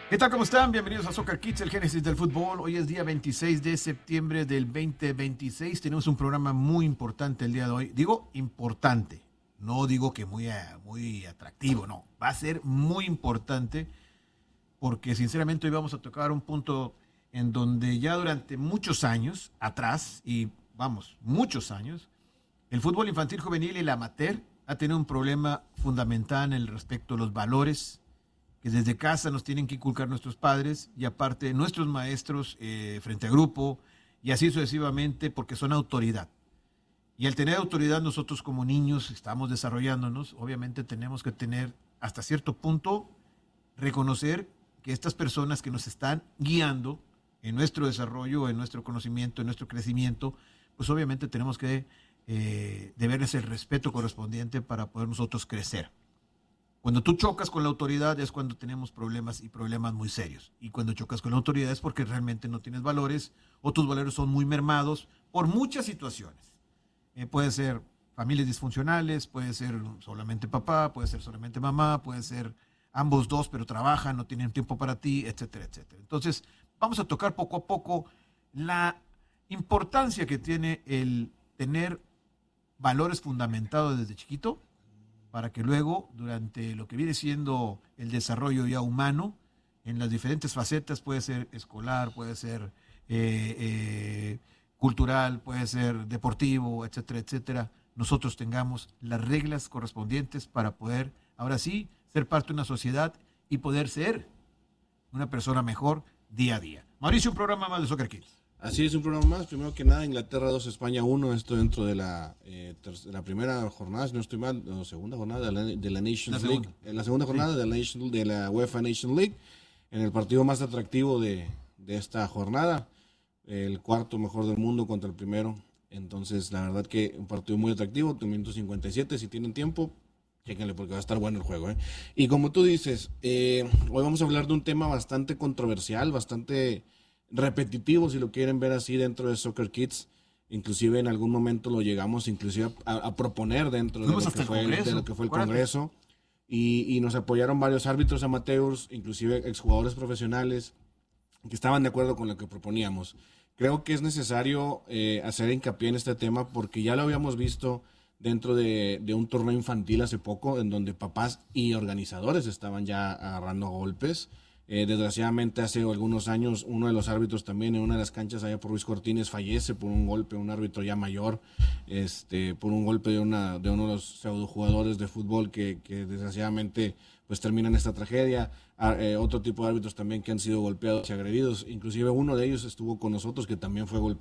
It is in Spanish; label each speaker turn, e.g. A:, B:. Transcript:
A: ¿Qué tal? ¿Cómo están? Bienvenidos a Soccer Kids, el génesis del fútbol. Hoy es día 26 de septiembre del 2026. Tenemos un programa muy importante el día de hoy. Digo importante, no digo que muy atractivo, no. Va a ser muy importante porque sinceramente hoy vamos a tocar un punto en donde ya durante muchos años atrás, y vamos, muchos años, el fútbol infantil, juvenil y el amateur ha tenido un problema fundamental en el respecto a los valores que desde casa nos tienen que inculcar nuestros padres y aparte nuestros maestros frente a grupo y así sucesivamente porque son autoridad. Y al tener autoridad nosotros como niños estamos desarrollándonos, obviamente tenemos que tener hasta cierto punto reconocer que estas personas que nos están guiando en nuestro desarrollo, en nuestro conocimiento, en nuestro crecimiento, pues obviamente tenemos que deberles el respeto correspondiente para poder nosotros crecer. Cuando tú chocas con la autoridad es cuando tenemos problemas y problemas muy serios. Y cuando chocas con la autoridad es porque realmente no tienes valores o tus valores son muy mermados por muchas situaciones. Puede ser familias disfuncionales, puede ser solamente papá, puede ser solamente mamá, puede ser ambos dos pero trabajan, no tienen tiempo para ti, etcétera, etcétera. Entonces vamos a tocar poco a poco la importancia que tiene el tener valores fundamentados desde chiquito para que luego, durante lo que viene siendo el desarrollo ya humano, en las diferentes facetas, puede ser escolar, puede ser cultural, puede ser deportivo, etcétera, etcétera, nosotros tengamos las reglas correspondientes para poder, ahora sí, ser parte de una sociedad y poder ser una persona mejor día a día. Mauricio, un programa más de Soccer Kids.
B: Así es, un programa más. Primero que nada, Inglaterra 2, España 1. Esto dentro de la primera jornada, si no estoy mal, o segunda jornada de la Nations League. En la segunda jornada sí, de la UEFA Nations League. En el partido más atractivo de esta jornada. El cuarto mejor del mundo contra el primero. Entonces, la verdad que un partido muy atractivo. Minuto 57, si tienen tiempo, chéquenle porque va a estar bueno el juego. Y como tú dices, hoy vamos a hablar de un tema bastante controversial, bastante repetitivo, si lo quieren ver así, dentro de Soccer Kids. Inclusive en algún momento lo llegamos inclusive a proponer dentro de lo que fue el Congreso. Y nos apoyaron varios árbitros amateurs, inclusive exjugadores profesionales, que estaban de acuerdo con lo que proponíamos. Creo que es necesario hacer hincapié en este tema porque ya lo habíamos visto dentro de un torneo infantil hace poco, en donde papás y organizadores estaban ya agarrando golpes. Desgraciadamente hace algunos años uno de los árbitros también en una de las canchas allá por Ruiz Cortines fallece por un golpe, un árbitro ya mayor, por un golpe de uno de los pseudo jugadores de fútbol que desgraciadamente pues terminan esta tragedia. Otro tipo de árbitros también que han sido golpeados y agredidos, inclusive uno de ellos estuvo con nosotros que también fue